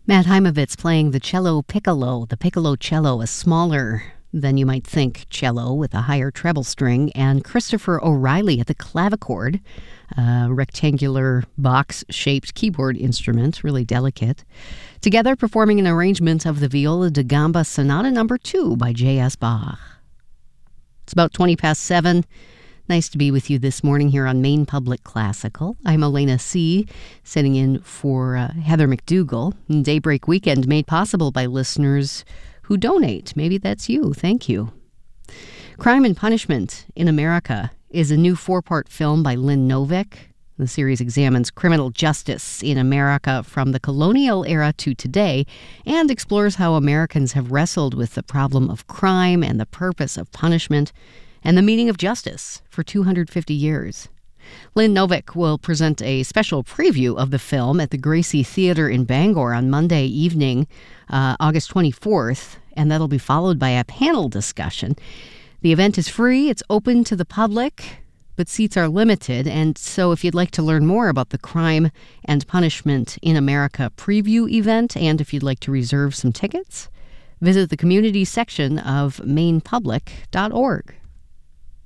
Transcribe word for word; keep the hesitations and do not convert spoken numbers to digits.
Matt Heimovitz playing the cello piccolo, the piccolo cello, a smaller than you might think cello with a higher treble string, and Christopher O'Reilly at the clavichord, a rectangular box-shaped keyboard instrument, really delicate, together performing an arrangement of the Viola da Gamba Sonata Number two by J S Bach. It's about twenty past seven. Nice to be with you this morning here on Maine Public Classical. I'm Elena C., sitting in for uh, Heather McDougall. Daybreak Weekend made possible by listeners who donate. Maybe that's you. Thank you. Crime and Punishment in America is a new four-part film by Lynn Novick. The series examines criminal justice in America from the colonial era to today and explores how Americans have wrestled with the problem of crime and the purpose of punishment and the meaning of justice for two hundred fifty years. Lynn Novick will present a special preview of the film at the Gracie Theatre in Bangor on Monday evening, uh, August twenty-fourth, and that'll be followed by a panel discussion. The event is free, it's open to the public, but seats are limited, and so if you'd like to learn more about the Crime and Punishment in America preview event, and if you'd like to reserve some tickets, visit the community section of maine public dot org.